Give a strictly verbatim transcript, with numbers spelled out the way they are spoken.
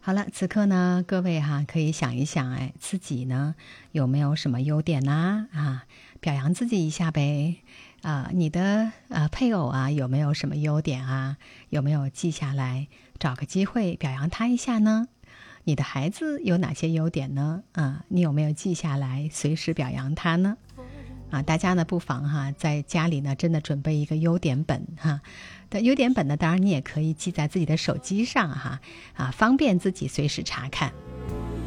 好了，此刻呢，各位哈、可以想一想，哎，自己呢有没有什么优点呢？啊，表扬自己一下呗。啊，你的呃配偶啊有没有什么优点啊？有没有记下来？找个机会表扬他一下呢？你的孩子有哪些优点呢？啊，你有没有记下来，随时表扬他呢？啊，大家呢不妨哈，在家里呢真的准备一个优点本哈。的优点本呢，当然你也可以记在自己的手机上哈，啊，方便自己随时查看。